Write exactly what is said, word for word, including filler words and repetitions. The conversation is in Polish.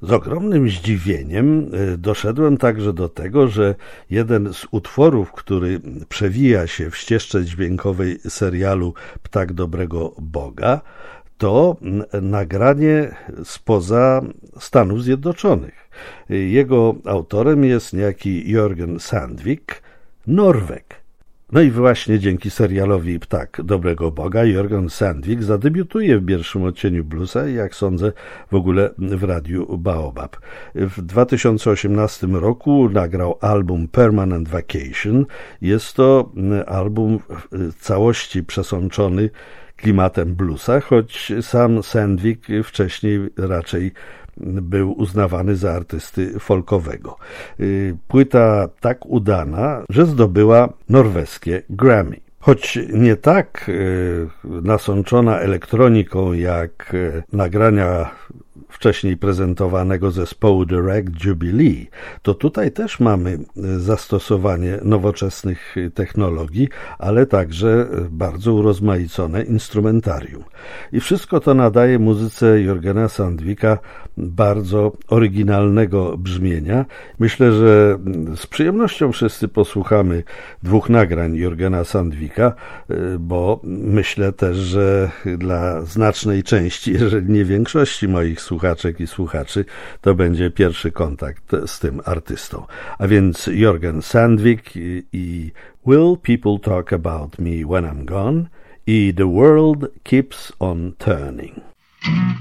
Z ogromnym zdziwieniem doszedłem także do tego, że jeden z utworów, który przewija się w ścieżce dźwiękowej serialu Ptak Dobrego Boga, to nagranie spoza Stanów Zjednoczonych. Jego autorem jest niejaki Jørgen Sandvik, Norweg. No i właśnie dzięki serialowi Ptak Dobrego Boga Jørgen Sandvik zadebiutuje w pierwszym odcieniu bluesa i jak sądzę w ogóle w radiu Baobab. W dwa tysiące osiemnastym roku nagrał album Permanent Vacation. Jest to album w całości przesączony klimatem bluesa, choć sam Sandvik wcześniej raczej był uznawany za artysty folkowego. Płyta tak udana, że zdobyła norweskie Grammy. Choć nie tak nasączona elektroniką jak nagrania wcześniej prezentowanego zespołu The Rag Jubilee, to tutaj też mamy zastosowanie nowoczesnych technologii, ale także bardzo urozmaicone instrumentarium. I wszystko to nadaje muzyce Jørgena Sandvika bardzo oryginalnego brzmienia. Myślę, że z przyjemnością wszyscy posłuchamy dwóch nagrań Jørgena Sandvika, bo myślę też, że dla znacznej części, jeżeli nie większości moich słuchaczek i słuchaczy, to będzie pierwszy kontakt z tym artystą. A więc Jørgen Sandvik i Will People Talk About Me When I'm Gone i The World Keeps on Turning.